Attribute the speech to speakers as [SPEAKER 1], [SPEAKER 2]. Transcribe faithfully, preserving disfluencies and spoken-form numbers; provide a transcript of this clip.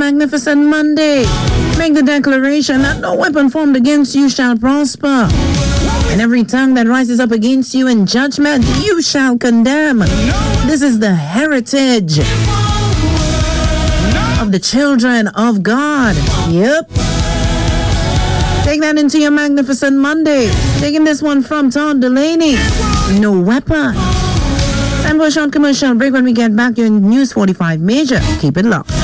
[SPEAKER 1] magnificent Monday. Make the declaration that no weapon formed against you shall prosper. And every tongue that rises up against you in judgment, you shall condemn. This is the heritage of the children of God. Yep. Take that into your magnificent Monday. Taking this one from Todd Delaney. No weapon. Time for a short commercial break. When we get back, you're in News forty-five Major. Keep it locked.